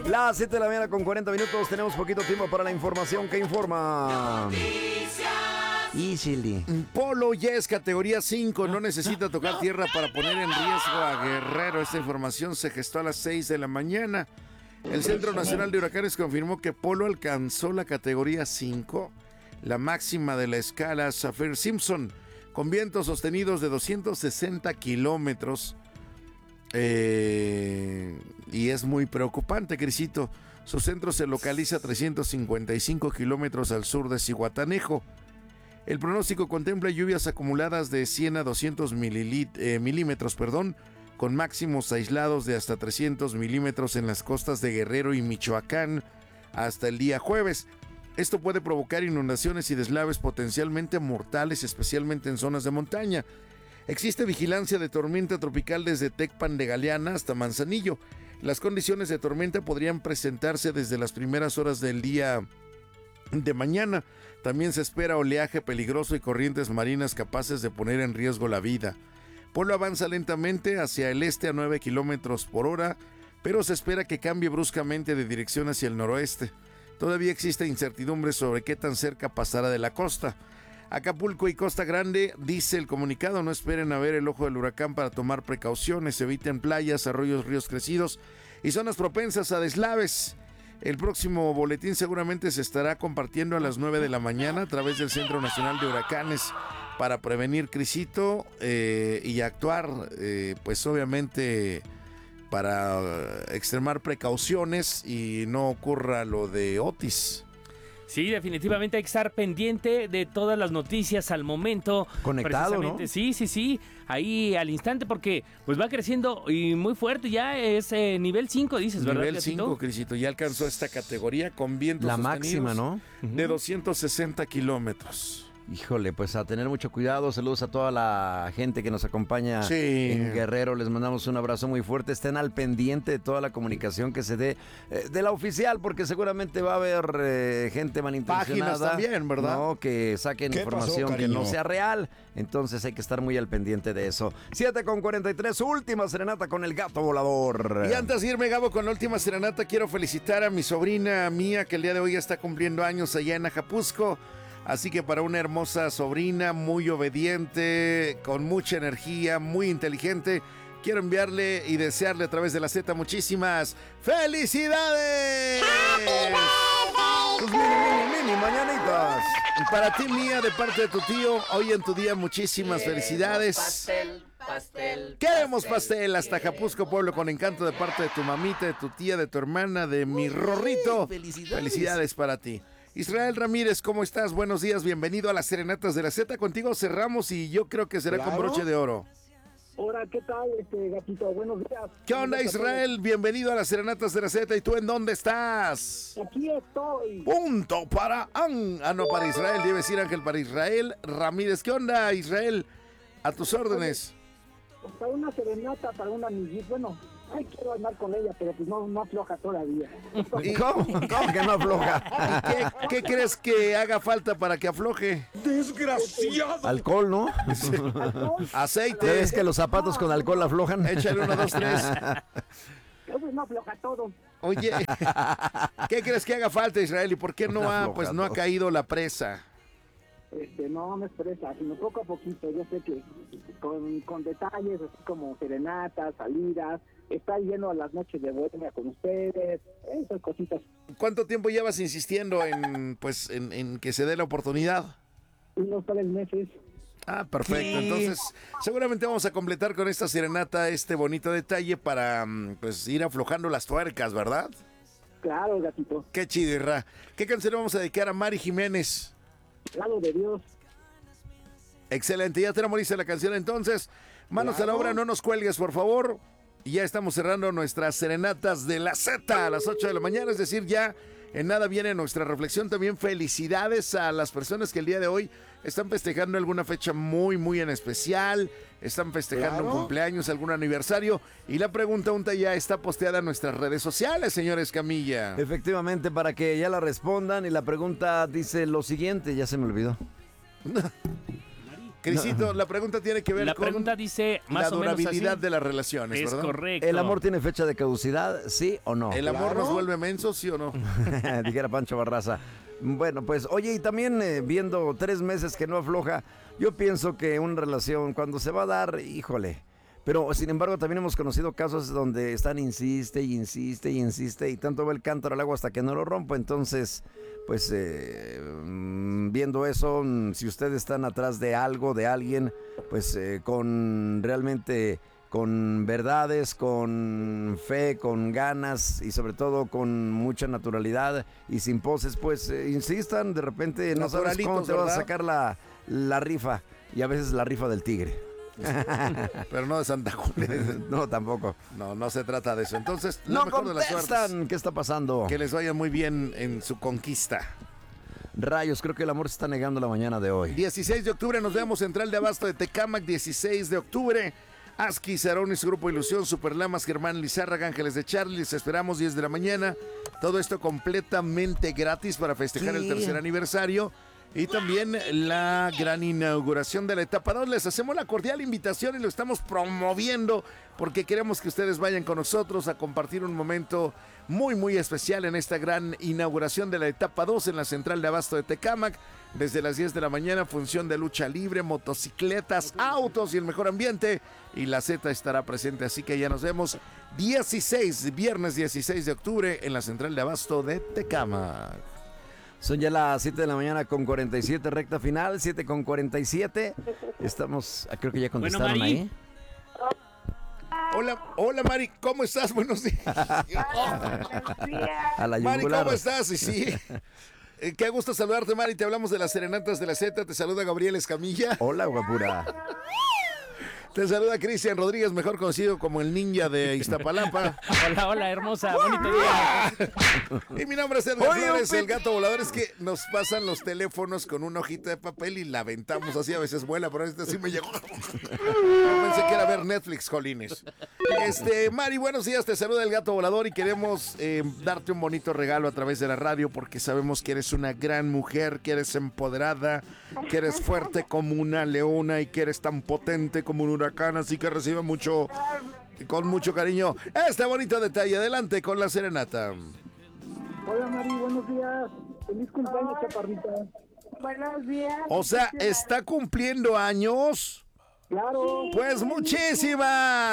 Las 7 de la mañana con 40 minutos. Tenemos poquito tiempo para la información que informa. Easily. Polo ya es categoría 5, no necesita tocar tierra para poner en riesgo a Guerrero. Esta información se gestó a las 6 de la mañana. El Centro Nacional de Huracanes confirmó que Polo alcanzó la categoría 5, la máxima de la escala Saffir-Simpson, con vientos sostenidos de 260 kilómetros. Y es muy preocupante, Crisito. Su centro se localiza a 355 kilómetros al sur de Zihuatanejo. El pronóstico contempla lluvias acumuladas de 100 a 200 milímetros, con máximos aislados de hasta 300 milímetros en las costas de Guerrero y Michoacán hasta el día jueves. Esto puede provocar inundaciones y deslaves potencialmente mortales, especialmente en zonas de montaña. Existe vigilancia de tormenta tropical desde Tecpan de Galeana hasta Manzanillo. Las condiciones de tormenta podrían presentarse desde las primeras horas del día de mañana. También se espera oleaje peligroso y corrientes marinas capaces de poner en riesgo la vida. Polo avanza lentamente hacia el este a 9 kilómetros por hora, pero se espera que cambie bruscamente de dirección hacia el noroeste. Todavía existe incertidumbre sobre qué tan cerca pasará de la costa. Acapulco y Costa Grande, dice el comunicado, no esperen a ver el ojo del huracán para tomar precauciones, eviten playas, arroyos, ríos crecidos y zonas propensas a deslaves. El próximo boletín seguramente se estará compartiendo a las 9 de la mañana a través del Centro Nacional de Huracanes para prevenir, Crisito, y actuar, pues obviamente para extremar precauciones y no ocurra lo de Otis. Sí, definitivamente hay que estar pendiente de todas las noticias al momento. Conectado, ¿no? Sí, ahí al instante, porque pues va creciendo y muy fuerte, ya es nivel 5, dices, ¿verdad? Nivel 5, Crisito, ya alcanzó esta categoría con vientos la sostenidos máxima, ¿no? De 260 kilómetros. Híjole, pues a tener mucho cuidado. Saludos a toda la gente que nos acompaña en Guerrero. Les mandamos un abrazo muy fuerte. Estén al pendiente de toda la comunicación que se dé de la oficial, porque seguramente va a haber gente malintencionada. Páginas también, ¿verdad? No, que saquen información que no sea real. Entonces hay que estar muy al pendiente de eso. 7:43, última serenata con el gato volador. Y antes de irme, Gabo, con la última serenata, quiero felicitar a mi sobrina Mía, que el día de hoy está cumpliendo años allá en Ajapuzco. Así que para una hermosa sobrina, muy obediente, con mucha energía, muy inteligente, quiero enviarle y desearle a través de la Z muchísimas ¡felicidades! Tus mini mañanitas. Y para ti, Mía, de parte de tu tío, hoy en tu día muchísimas felicidades. Pastel. Queremos pastel hasta Ajapuzco, pueblo con encanto, de parte de tu mamita, de tu tía, de tu hermana, de mi Rorrito. Felicidades para ti. Israel Ramírez, ¿cómo estás? Buenos días, bienvenido a las Serenatas de la Z. Contigo cerramos y yo creo que será con broche de oro. Hola, ¿qué tal, gatito? Buenos días. ¿Qué onda, Israel? Bienvenido a las Serenatas de la Z. ¿Y tú en dónde estás? Aquí estoy. Punto para no, para Israel. Debe decir Ángel para Israel Ramírez. ¿Qué onda, Israel? A tus órdenes. Para una serenata, para una amiguita. Bueno, quiero andar con ella, pero pues no afloja todavía. ¿Cómo que no afloja? ¿Y qué crees que haga falta para que afloje? ¡Desgraciado! Alcohol, ¿no? Aceite. ¿Ves que los zapatos con alcohol aflojan? Échale 1, 2, 3. No afloja todo. Oye, ¿qué crees que haga falta, Israel? ¿Y por qué no ha caído la presa? No es presa, sino poco a poquito. Yo sé que con detalles, así como serenatas, salidas, estar yendo a las noches de bohemia con ustedes, esas cositas. ¿Cuánto tiempo llevas insistiendo en que se dé la oportunidad? Unos 3 meses. Ah, perfecto. Entonces, seguramente vamos a completar con esta serenata este bonito detalle para pues ir aflojando las tuercas, ¿verdad? Claro, gatito. Qué chido, Irra. ¿Qué canción vamos a dedicar a Mari Jiménez? Lado de Dios. Excelente, ya tenemos lista la canción entonces. Manos a la obra, no nos cuelgues, por favor. Y ya estamos cerrando nuestras serenatas de la Z a las 8 de la mañana, es decir, ya en nada viene nuestra reflexión. También felicidades a las personas que el día de hoy están festejando alguna fecha muy, muy en especial, están festejando un cumpleaños, algún aniversario. Y la pregunta ya está posteada en nuestras redes sociales, señores Camilla. Efectivamente, para que ya la respondan. Y la pregunta dice lo siguiente, ya se me olvidó. Crisito, la pregunta tiene que ver La con pregunta dice más la o menos durabilidad así. de las relaciones, Es ¿verdad? correcto. ¿El amor tiene fecha de caducidad, sí o no? ¿El amor nos vuelve mensos, sí o no? Dijera Pancho Barraza. Bueno, pues, oye, y también viendo 3 meses que no afloja, yo pienso que una relación, cuando se va a dar, híjole. Pero, sin embargo, también hemos conocido casos donde están insiste y insiste y insiste y tanto va el cántaro al agua hasta que no lo rompa. Entonces, pues, viendo eso, si ustedes están atrás de algo, de alguien, pues, con realmente... con verdades, con fe, con ganas y sobre todo con mucha naturalidad y sin poses, pues insistan, de repente no sabes cómo te vas a sacar la rifa y a veces la rifa del tigre. Pero no de Santa Julia. No, tampoco. No se trata de eso. Entonces, la No mejor de las contestan. suertes. ¿Qué está pasando? Que les vaya muy bien en su conquista. Rayos, creo que el amor se está negando la mañana de hoy. 16 de octubre nos vemos Central de Abasto de Tecámac, 16 de octubre. Aski, Sarón y su grupo Ilusión, Superlamas, Germán Lizárraga, Ángeles de Charlie, les esperamos 10 de la mañana. Todo esto completamente gratis para festejar el tercer aniversario. Y también la gran inauguración de la etapa 2. Les hacemos la cordial invitación y lo estamos promoviendo porque queremos que ustedes vayan con nosotros a compartir un momento muy, muy especial en esta gran inauguración de la etapa 2 en la Central de Abasto de Tecámac. Desde las 10 de la mañana, función de lucha libre, motocicletas, autos y el mejor ambiente. Y la Z estará presente, así que ya nos vemos viernes 16 de octubre en la Central de Abasto de Tecámac. Son ya las 7 de la mañana con 47, recta final, 7 con 47. Estamos, creo que ya contestaron Mari. ahí. Hola Mari, ¿cómo estás? Buenos días. A la Mari, yugular. ¿cómo estás? Sí. Qué gusto saludarte, Mari. Te hablamos de las serenatas de la Z. Te saluda Gabriel Escamilla. Hola, guapura. Te saluda Cristian Rodríguez, mejor conocido como el ninja de Iztapalapa. Hola, hermosa, bonito día. Y mi nombre es Edgar Flores, el gato volador. Es que nos pasan los teléfonos con una hojita de papel y la aventamos así, a veces vuela, pero este sí me llegó. Yo pensé que era ver Netflix, jolines. Mari, buenos días, te saluda el gato volador y queremos darte un bonito regalo a través de la radio porque sabemos que eres una gran mujer, que eres empoderada, que eres fuerte como una leona y que eres tan potente como un huracán, así que recibe con mucho cariño este bonito detalle. Adelante con la serenata. Hola Mari, buenos días. Feliz cumpleaños, chaparrita. Buenos días. O sea, ¿está cumpliendo años? Claro. Pues muchísimas.